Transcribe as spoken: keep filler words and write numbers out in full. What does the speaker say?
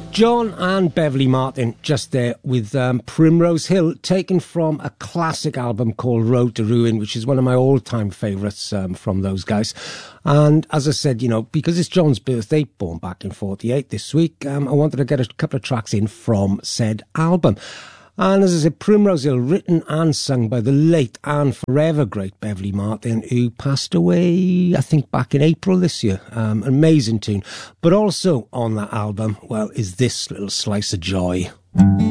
John and Beverly Martin just there with um, Primrose Hill, taken from a classic album called Road to Ruin, which is one of my all-time favourites um, from those guys. And as I said, you know, because it's John's birthday, born back in forty-eight this week, um, I wanted to get a couple of tracks in from said album. And as I said, Primrose Hill, written and sung by the late and forever great Beverly Martin, who passed away, I think, back in April this year. Um, amazing tune. But also on that album, well, is this little slice of joy.